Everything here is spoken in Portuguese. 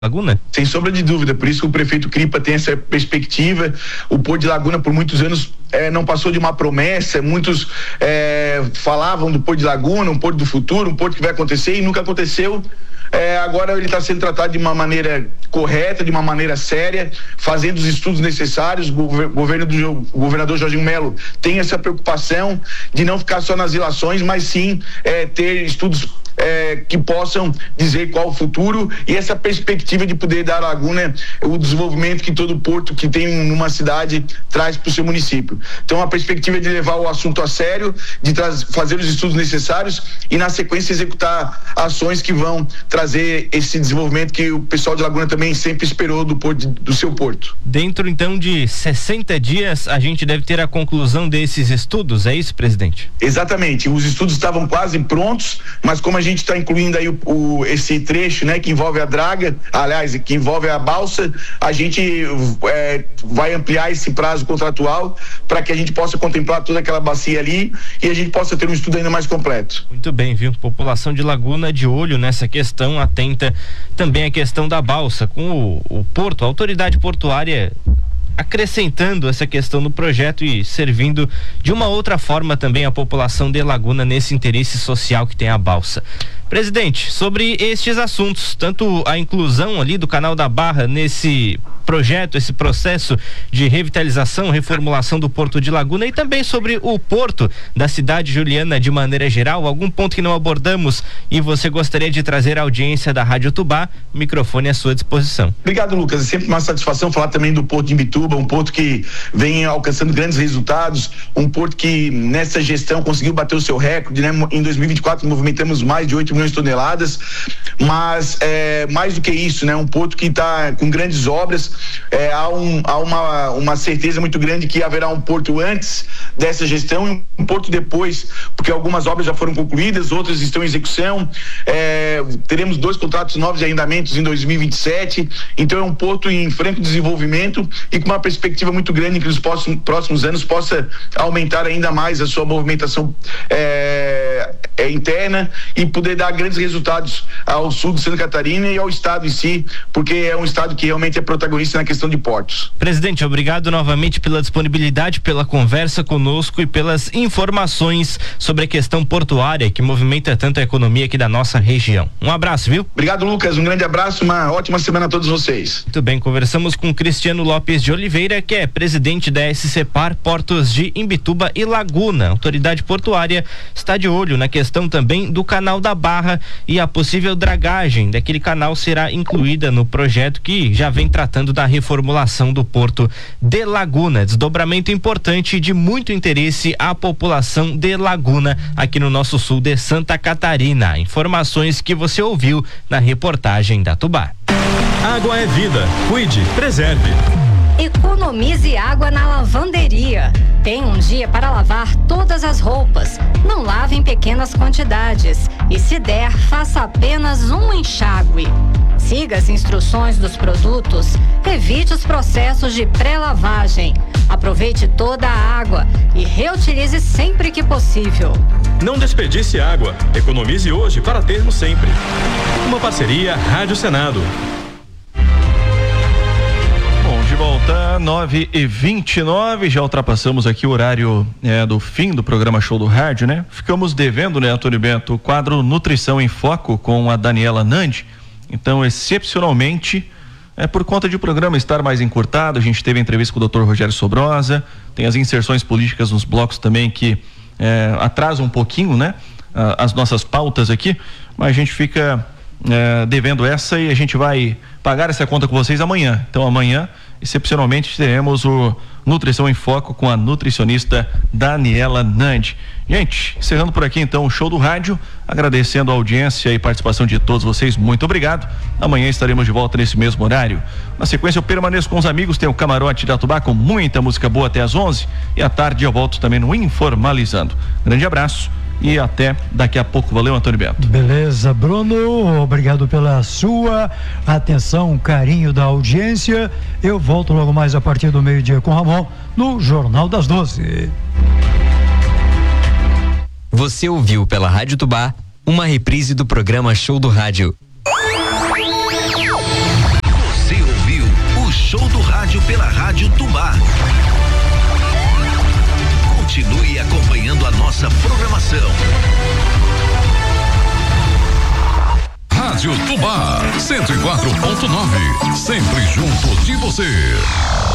Laguna? Sem sombra de dúvida, por isso que o prefeito Cripa tem essa perspectiva. O Porto de Laguna por muitos anos não passou de uma promessa, muitos falavam do Porto de Laguna, um Porto do futuro, um Porto que vai acontecer e nunca aconteceu. Agora ele está sendo tratado de uma maneira correta, de uma maneira séria, fazendo os estudos necessários. O governo do governador Jorginho Melo tem essa preocupação de não ficar só nas ilações, mas sim ter estudos que possam dizer qual o futuro e essa perspectiva de poder dar à Laguna o desenvolvimento que todo porto que tem numa cidade traz para o seu município. Então a perspectiva é de levar o assunto a sério, de fazer os estudos necessários e na sequência executar ações que vão trazer esse desenvolvimento que o pessoal de Laguna também sempre esperou do seu porto. Dentro então de 60 dias a gente deve ter a conclusão desses estudos, é isso, presidente? Exatamente, os estudos estavam quase prontos, mas como a gente está incluindo aí esse trecho, né, que envolve a draga, aliás, que envolve a balsa, a gente vai ampliar esse prazo contratual para que a gente possa contemplar toda aquela bacia ali e a gente possa ter um estudo ainda mais completo. Muito bem, viu? População de Laguna de olho nessa questão, atenta também à questão da balsa, com o porto, a autoridade portuária acrescentando essa questão no projeto e servindo de uma outra forma também a população de Laguna nesse interesse social que tem a balsa. Presidente, sobre estes assuntos, tanto a inclusão ali do Canal da Barra nesse projeto, esse processo de revitalização, reformulação do Porto de Laguna e também sobre o porto da cidade juliana de maneira geral, algum ponto que não abordamos e você gostaria de trazer à audiência da Rádio Tubá, o microfone à sua disposição. Obrigado, Lucas, é sempre uma satisfação falar também do Porto de Imbituba, um porto que vem alcançando grandes resultados, um porto que nessa gestão conseguiu bater o seu recorde, né? Em 2024 movimentamos mais de 8 milhões de toneladas, mas mais do que isso, né? Um porto que está com grandes obras, há uma certeza muito grande que haverá um porto antes dessa gestão e um porto depois, porque algumas obras já foram concluídas, outras estão em execução, teremos 2 contratos novos de arrendamentos em 2027, então é um porto em franco desenvolvimento e com uma perspectiva muito grande que nos próximos anos possa aumentar ainda mais a sua movimentação interna e poder dar grandes resultados ao sul de Santa Catarina e ao estado em si, porque é um estado que realmente é protagonista na questão de portos. Presidente, obrigado novamente pela disponibilidade, pela conversa conosco e pelas informações sobre a questão portuária que movimenta tanto a economia aqui da nossa região. Um abraço, viu? Obrigado, Lucas, um grande abraço, uma ótima semana a todos vocês. Muito bem, conversamos com Cristiano Lopes de Oliveira, que é presidente da SCPar Portos de Imbituba e Laguna. A autoridade portuária está de olho na questão também do Canal da Barra e a possível dragagem daquele canal será incluída no projeto que já vem tratando da reformulação do Porto de Laguna. Desdobramento importante e de muito interesse à população de Laguna aqui no nosso sul de Santa Catarina. Informações que você ouviu na reportagem da Tubá. Água é vida. Cuide, preserve. Economize água na lavanderia. Tem um dia para lavar todas as roupas. Não lave em pequenas quantidades. E se der, faça apenas um enxágue. Siga as instruções dos produtos. Evite os processos de pré-lavagem. Aproveite toda a água e reutilize sempre que possível. Não desperdice água. Economize hoje para termos sempre. Uma parceria Rádio Senado. De volta, 9h29, já ultrapassamos aqui o horário do fim do programa Show do Rádio, né? Ficamos devendo, né, Antônio Bento, o quadro Nutrição em Foco com a Daniela Nandi. Então, excepcionalmente, por conta de o programa estar mais encurtado, a gente teve a entrevista com o Dr. Rogério Sobrosa, tem as inserções políticas nos blocos também que atrasam um pouquinho, né? As nossas pautas aqui, mas a gente fica devendo essa e a gente vai pagar essa conta com vocês amanhã. Então, amanhã, excepcionalmente, teremos o Nutrição em Foco com a nutricionista Daniela Nandi. Gente, encerrando por aqui então o Show do Rádio, agradecendo a audiência e participação de todos vocês, muito obrigado. Amanhã estaremos de volta nesse mesmo horário. Na sequência eu permaneço com os amigos, tem o Camarote da Tubá com muita música boa até às 11 e à tarde eu volto também no Informalizando. Grande abraço e até daqui a pouco. Valeu, Antônio Bento. Beleza, Bruno, obrigado pela sua atenção, carinho da audiência. Eu volto logo mais a partir do meio-dia com o Ramon no Jornal das 12. Você ouviu pela Rádio Tubá uma reprise do programa Show do Rádio. pela Rádio Tubá. Continue acompanhando a nossa programação. Rádio Tubá 104.9, sempre junto de você.